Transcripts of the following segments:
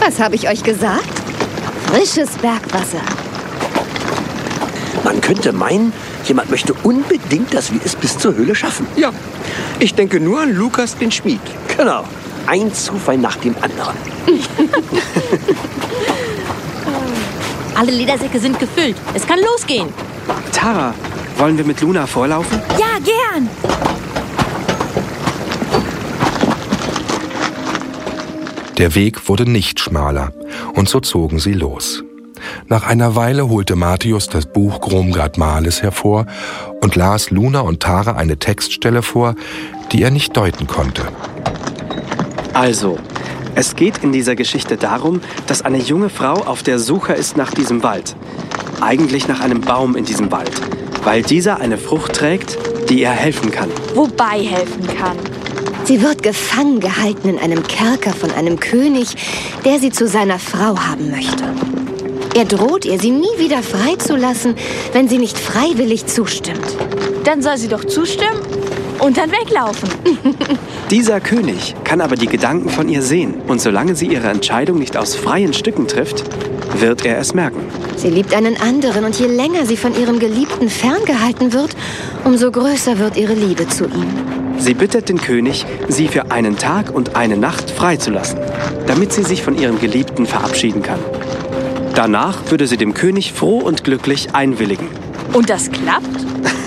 Was habe ich euch gesagt? Frisches Bergwasser. Man könnte meinen, jemand möchte unbedingt, dass wir es bis zur Höhle schaffen. Ja, ich denke nur an Lukas, den Schmied. Genau, ein Zufall nach dem anderen. Alle Ledersäcke sind gefüllt. Es kann losgehen. Tara, wollen wir mit Luna vorlaufen? Ja, gern. Der Weg wurde nicht schmaler, und so zogen sie los. Nach einer Weile holte Matthäus das Buch Gromgard Males hervor und las Luna und Tara eine Textstelle vor, die er nicht deuten konnte. Also, es geht in dieser Geschichte darum, dass eine junge Frau auf der Suche ist nach diesem Wald. Eigentlich nach einem Baum in diesem Wald, weil dieser eine Frucht trägt, die ihr helfen kann. Wobei helfen kann. Sie wird gefangen gehalten in einem Kerker von einem König, der sie zu seiner Frau haben möchte. Er droht ihr, sie nie wieder freizulassen, wenn sie nicht freiwillig zustimmt. Dann soll sie doch zustimmen und dann weglaufen. Dieser König kann aber die Gedanken von ihr sehen. Und solange sie ihre Entscheidung nicht aus freien Stücken trifft, wird er es merken. Sie liebt einen anderen und je länger sie von ihrem Geliebten ferngehalten wird, umso größer wird ihre Liebe zu ihm. Sie bittet den König, sie für einen Tag und eine Nacht freizulassen, damit sie sich von ihrem Geliebten verabschieden kann. Danach würde sie dem König froh und glücklich einwilligen. Und das klappt?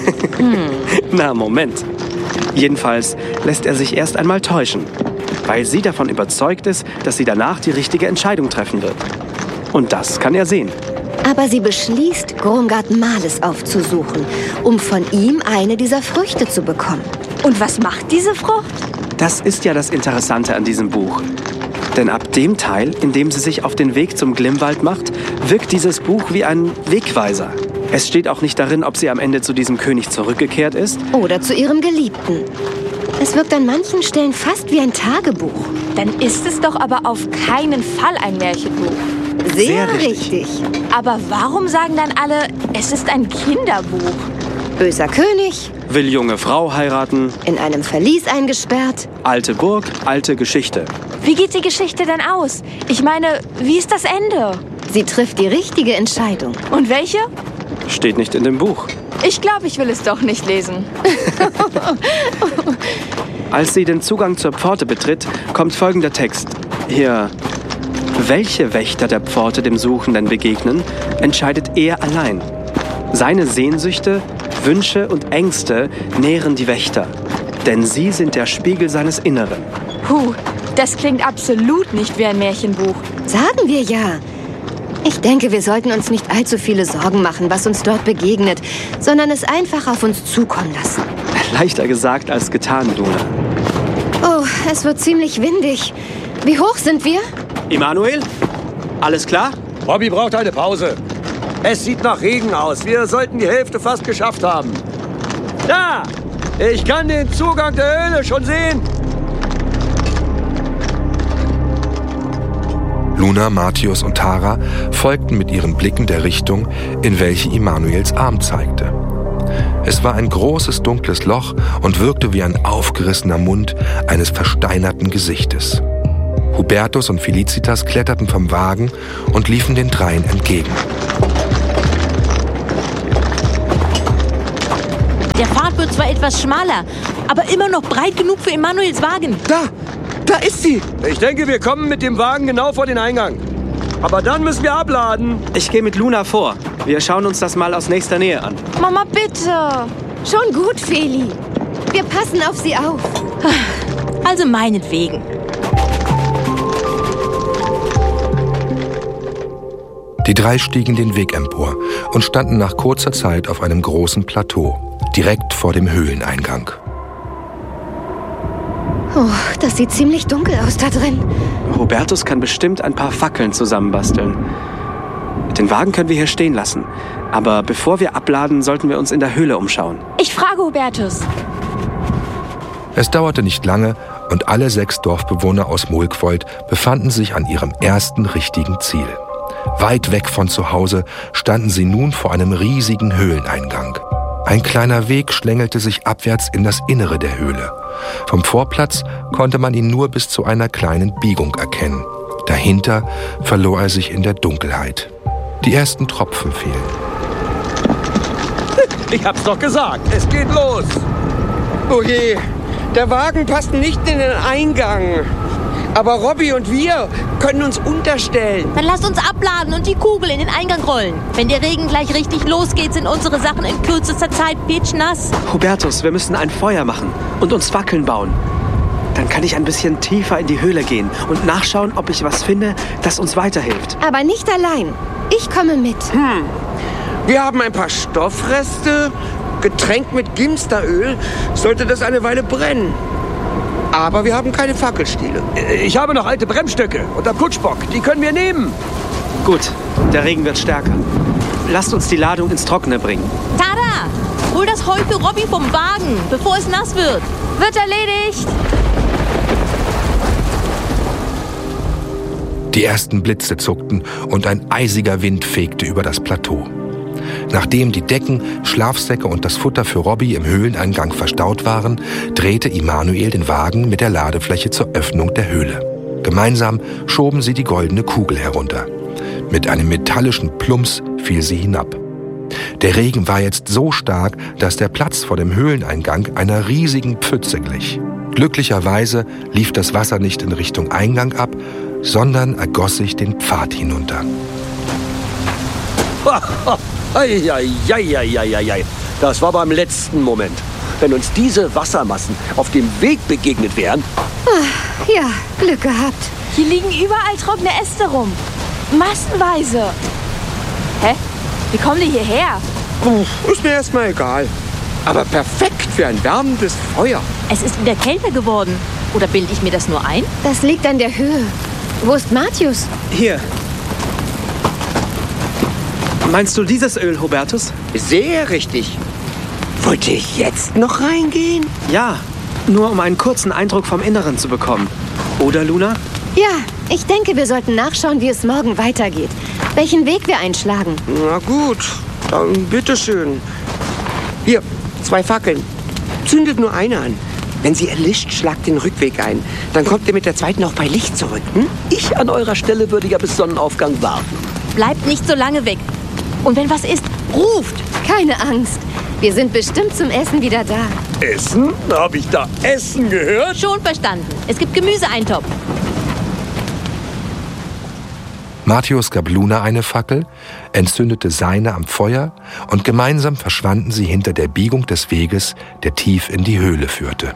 Na, Moment. Jedenfalls lässt er sich erst einmal täuschen, weil sie davon überzeugt ist, dass sie danach die richtige Entscheidung treffen wird. Und das kann er sehen. Aber sie beschließt, Gromgard Males aufzusuchen, um von ihm eine dieser Früchte zu bekommen. Und was macht diese Frucht? Das ist ja das Interessante an diesem Buch. Denn ab dem Teil, in dem sie sich auf den Weg zum Glimwald macht, wirkt dieses Buch wie ein Wegweiser. Es steht auch nicht darin, ob sie am Ende zu diesem König zurückgekehrt ist. Oder zu ihrem Geliebten. Es wirkt an manchen Stellen fast wie ein Tagebuch. Dann ist es doch aber auf keinen Fall ein Märchenbuch. Sehr richtig. Aber warum sagen dann alle, es ist ein Kinderbuch? Böser König. Will junge Frau heiraten. In einem Verlies eingesperrt. Alte Burg, alte Geschichte. Wie geht die Geschichte denn aus? Ich meine, wie ist das Ende? Sie trifft die richtige Entscheidung. Und welche? Steht nicht in dem Buch. Ich glaube, ich will es doch nicht lesen. Als sie den Zugang zur Pforte betritt, kommt folgender Text. Hier: Welche Wächter der Pforte dem Suchenden begegnen, entscheidet er allein. Seine Sehnsüchte, Wünsche und Ängste nähren die Wächter, denn sie sind der Spiegel seines Inneren. Das klingt absolut nicht wie ein Märchenbuch. Sagen wir ja. Ich denke, wir sollten uns nicht allzu viele Sorgen machen, was uns dort begegnet, sondern es einfach auf uns zukommen lassen. Leichter gesagt als getan, Luna. Oh, es wird ziemlich windig. Wie hoch sind wir? Immanuel, alles klar? Bobby braucht eine Pause. Es sieht nach Regen aus. Wir sollten die Hälfte fast geschafft haben. Da! Ich kann den Zugang der Höhle schon sehen. Luna, Matthäus und Tara folgten mit ihren Blicken der Richtung, in welche Immanuels Arm zeigte. Es war ein großes, dunkles Loch und wirkte wie ein aufgerissener Mund eines versteinerten Gesichtes. Hubertus und Felicitas kletterten vom Wagen und liefen den dreien entgegen. Der Pfad wird zwar etwas schmaler, aber immer noch breit genug für Immanuels Wagen. Da ist sie. Ich denke, wir kommen mit dem Wagen genau vor den Eingang. Aber dann müssen wir abladen. Ich gehe mit Luna vor. Wir schauen uns das mal aus nächster Nähe an. Mama, bitte. Schon gut, Feli. Wir passen auf sie auf. Also meinetwegen. Die drei stiegen den Weg empor und standen nach kurzer Zeit auf einem großen Plateau, direkt vor dem Höhleneingang. Oh, das sieht ziemlich dunkel aus da drin. Hubertus kann bestimmt ein paar Fackeln zusammenbasteln. Den Wagen können wir hier stehen lassen. Aber bevor wir abladen, sollten wir uns in der Höhle umschauen. Ich frage Hubertus. Es dauerte nicht lange und alle 6 Dorfbewohner aus Mulkvold befanden sich an ihrem ersten richtigen Ziel. Weit weg von zu Hause standen sie nun vor einem riesigen Höhleneingang. Ein kleiner Weg schlängelte sich abwärts in das Innere der Höhle. Vom Vorplatz konnte man ihn nur bis zu einer kleinen Biegung erkennen. Dahinter verlor er sich in der Dunkelheit. Die ersten Tropfen fielen. Ich hab's doch gesagt, es geht los. Oh je, der Wagen passt nicht in den Eingang. Aber Robby und wir können uns unterstellen. Dann lasst uns abladen und die Kugel in den Eingang rollen. Wenn der Regen gleich richtig losgeht, sind unsere Sachen in kürzester Zeit pitschnass. Hubertus, wir müssen ein Feuer machen und uns Fackeln bauen. Dann kann ich ein bisschen tiefer in die Höhle gehen und nachschauen, ob ich was finde, das uns weiterhilft. Aber nicht allein. Ich komme mit. Wir haben ein paar Stoffreste. Getränkt mit Gimsteröl sollte das eine Weile brennen. Aber wir haben keine Fackelstiele. Ich habe noch alte Bremsstöcke und am Kutschbock. Die können wir nehmen. Gut, der Regen wird stärker. Lasst uns die Ladung ins Trockene bringen. Tada! Hol das Heu für Robby vom Wagen, bevor es nass wird. Wird erledigt. Die ersten Blitze zuckten und ein eisiger Wind fegte über das Plateau. Nachdem die Decken, Schlafsäcke und das Futter für Robby im Höhleneingang verstaut waren, drehte Immanuel den Wagen mit der Ladefläche zur Öffnung der Höhle. Gemeinsam schoben sie die goldene Kugel herunter. Mit einem metallischen Plumps fiel sie hinab. Der Regen war jetzt so stark, dass der Platz vor dem Höhleneingang einer riesigen Pfütze glich. Glücklicherweise lief das Wasser nicht in Richtung Eingang ab, sondern ergoss sich den Pfad hinunter. Eieieiei. Das war beim letzten Moment. Wenn uns diese Wassermassen auf dem Weg begegnet wären. Ja, Glück gehabt. Hier liegen überall trockene Äste rum. Massenweise. Hä? Wie kommen die hierher? Ist mir erstmal egal. Aber perfekt für ein wärmendes Feuer. Es ist wieder kälter geworden. Oder bilde ich mir das nur ein? Das liegt an der Höhe. Wo ist Mathius? Hier. Meinst du dieses Öl, Hubertus? Sehr richtig. Wollte ich jetzt noch reingehen? Ja, nur um einen kurzen Eindruck vom Inneren zu bekommen. Oder, Luna? Ja, ich denke, wir sollten nachschauen, wie es morgen weitergeht. Welchen Weg wir einschlagen. Na gut, dann bitteschön. Hier, 2 Fackeln. Zündet nur eine an. Wenn sie erlischt, schlagt den Rückweg ein. Dann kommt ihr mit der zweiten auch bei Licht zurück. Ich an eurer Stelle würde ja bis Sonnenaufgang warten. Bleibt nicht so lange weg. Und wenn was ist, ruft. Keine Angst. Wir sind bestimmt zum Essen wieder da. Essen? Hab ich da Essen gehört? Schon verstanden. Es gibt Gemüseeintopf. Mathius gab Luna eine Fackel, entzündete seine am Feuer und gemeinsam verschwanden sie hinter der Biegung des Weges, der tief in die Höhle führte.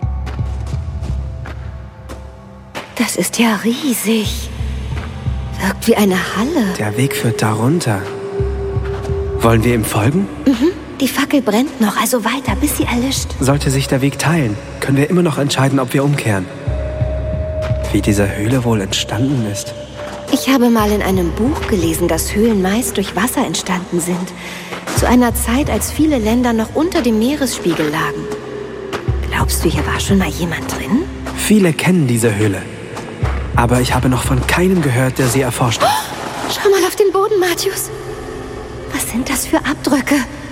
Das ist ja riesig. Wirkt wie eine Halle. Der Weg führt da runter. Wollen wir ihm folgen? Die Fackel brennt noch, also weiter, bis sie erlischt. Sollte sich der Weg teilen, können wir immer noch entscheiden, ob wir umkehren. Wie diese Höhle wohl entstanden ist. Ich habe mal in einem Buch gelesen, dass Höhlen meist durch Wasser entstanden sind. Zu einer Zeit, als viele Länder noch unter dem Meeresspiegel lagen. Glaubst du, hier war schon mal jemand drin? Viele kennen diese Höhle. Aber ich habe noch von keinem gehört, der sie erforscht hat. Schau mal auf den Boden, Mathius. Was sind das für Abdrücke?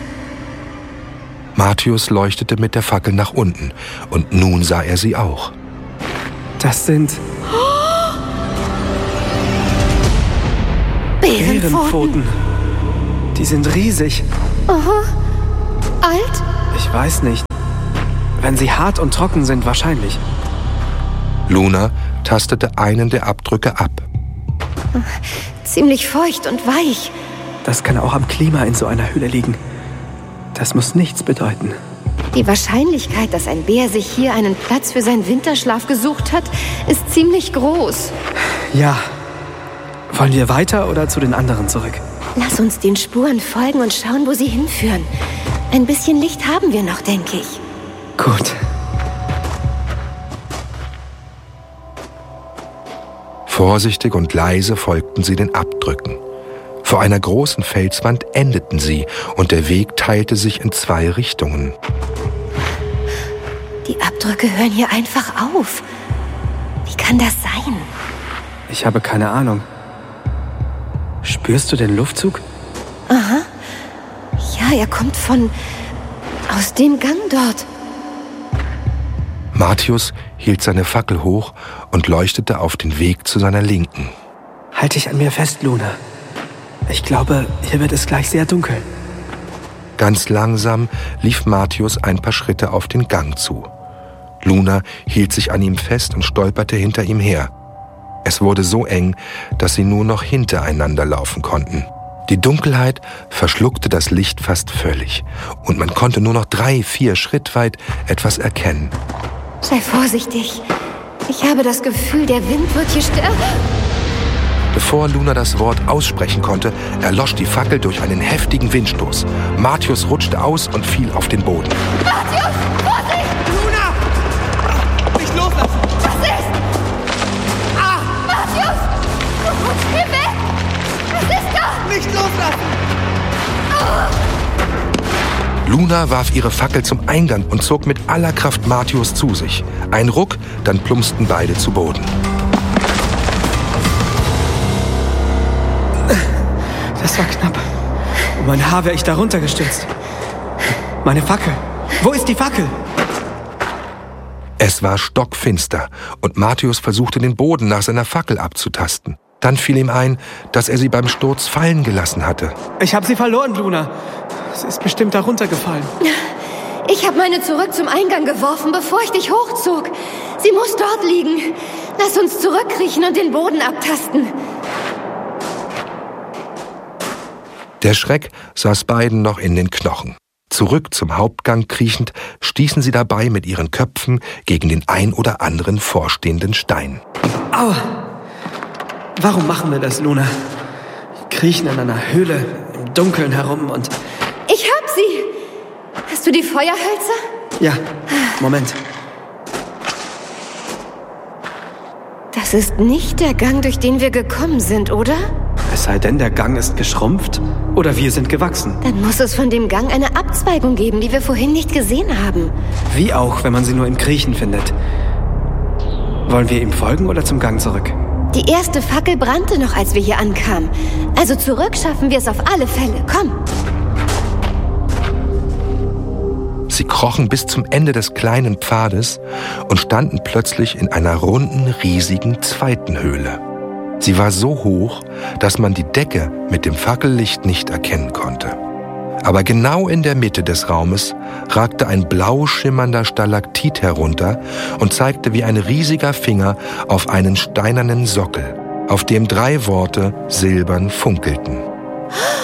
Mathius leuchtete mit der Fackel nach unten und nun sah er sie auch. Das sind Bärenpfoten. Die sind riesig. Aha. Alt? Ich weiß nicht. Wenn sie hart und trocken sind, wahrscheinlich. Luna tastete einen der Abdrücke ab. Ziemlich feucht und weich. Das kann auch am Klima in so einer Höhle liegen. Das muss nichts bedeuten. Die Wahrscheinlichkeit, dass ein Bär sich hier einen Platz für seinen Winterschlaf gesucht hat, ist ziemlich groß. Ja. Wollen wir weiter oder zu den anderen zurück? Lass uns den Spuren folgen und schauen, wo sie hinführen. Ein bisschen Licht haben wir noch, denke ich. Gut. Vorsichtig und leise folgten sie den Abdrücken. Vor einer großen Felswand endeten sie und der Weg teilte sich in 2 Richtungen. Die Abdrücke hören hier einfach auf. Wie kann das sein? Ich habe keine Ahnung. Spürst du den Luftzug? Aha. Ja, er kommt aus dem Gang dort. Mathius hielt seine Fackel hoch und leuchtete auf den Weg zu seiner Linken. Halt dich an mir fest, Luna. Ich glaube, hier wird es gleich sehr dunkel. Ganz langsam lief Matthäus ein paar Schritte auf den Gang zu. Luna hielt sich an ihm fest und stolperte hinter ihm her. Es wurde so eng, dass sie nur noch hintereinander laufen konnten. Die Dunkelheit verschluckte das Licht fast völlig und man konnte nur noch 3-4 Schritt weit etwas erkennen. Sei vorsichtig. Ich habe das Gefühl, der Wind wird hier stärker. Bevor Luna das Wort aussprechen konnte, erlosch die Fackel durch einen heftigen Windstoß. Matthäus rutschte aus und fiel auf den Boden. Matthäus, Vorsicht! Luna! Nicht loslassen! Was ist? Matthäus! Du rutschst hier weg! Was ist da? Nicht loslassen! Luna warf ihre Fackel zum Eingang und zog mit aller Kraft Matthäus zu sich. Ein Ruck, dann plumpsten beide zu Boden. Das war knapp. Um ein Haar wäre ich da runtergestürzt. Meine Fackel. Wo ist die Fackel? Es war stockfinster und Matthäus versuchte den Boden nach seiner Fackel abzutasten. Dann fiel ihm ein, dass er sie beim Sturz fallen gelassen hatte. Ich habe sie verloren, Luna. Sie ist bestimmt da runtergefallen. Ich habe meine zurück zum Eingang geworfen, bevor ich dich hochzog. Sie muss dort liegen. Lass uns zurückkriechen und den Boden abtasten. Der Schreck saß beiden noch in den Knochen. Zurück zum Hauptgang kriechend stießen sie dabei mit ihren Köpfen gegen den ein oder anderen vorstehenden Stein. Aua! Warum machen wir das, Luna? Wir kriechen in einer Höhle im Dunkeln herum und... Ich hab sie! Hast du die Feuerhölzer? Ja, Moment. Das ist nicht der Gang, durch den wir gekommen sind, oder? Es sei denn, der Gang ist geschrumpft oder wir sind gewachsen. Dann muss es von dem Gang eine Abzweigung geben, die wir vorhin nicht gesehen haben. Wie auch, wenn man sie nur im Kriechen findet. Wollen wir ihm folgen oder zum Gang zurück? Die erste Fackel brannte noch, als wir hier ankamen. Also zurück schaffen wir es auf alle Fälle. Komm! Sie krochen bis zum Ende des kleinen Pfades und standen plötzlich in einer runden, riesigen zweiten Höhle. Sie war so hoch, dass man die Decke mit dem Fackellicht nicht erkennen konnte. Aber genau in der Mitte des Raumes ragte ein blau schimmernder Stalaktit herunter und zeigte wie ein riesiger Finger auf einen steinernen Sockel, auf dem 3 Worte silbern funkelten.